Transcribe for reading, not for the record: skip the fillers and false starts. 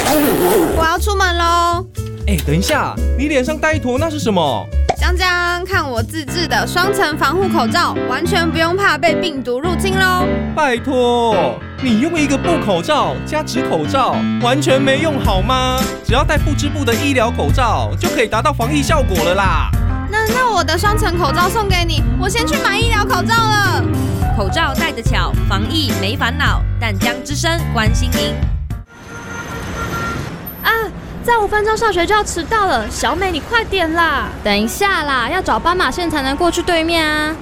我要出门喽。 等一下，你脸上带一坨，那是什么？ 江江，看我自制的双层防护口罩，完全不用怕被病毒入侵喽。 拜托，你用一个布口罩加纸口罩，完全没用好吗？只要戴不织布的医疗口罩，就可以达到防疫效果了啦。 那我的双层口罩送给你，我先去买医疗口罩了。 口罩戴得巧，防疫没烦恼。淡江之声关心您。 再5分钟上学就要迟到了，小美你快点啦！ 等一下啦，要找斑马线才能过去对面啊。